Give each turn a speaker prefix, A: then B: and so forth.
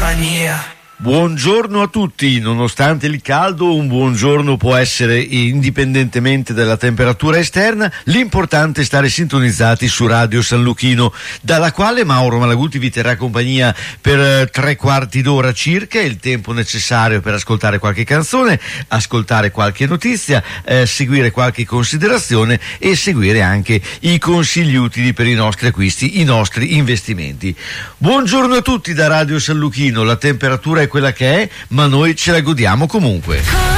A: compagnia.
B: Buongiorno a tutti, nonostante il caldo, un buongiorno può essere indipendentemente dalla temperatura esterna, l'importante è stare sintonizzati su Radio San Luchino, dalla quale Mauro Malaguti vi terrà compagnia per 3/4 d'ora circa, il tempo necessario per ascoltare qualche canzone, ascoltare qualche notizia, seguire qualche considerazione e seguire anche i consigli utili per i nostri acquisti, i nostri investimenti. Buongiorno a tutti da Radio San Luchino, la temperatura è quella che è, ma noi ce la godiamo comunque.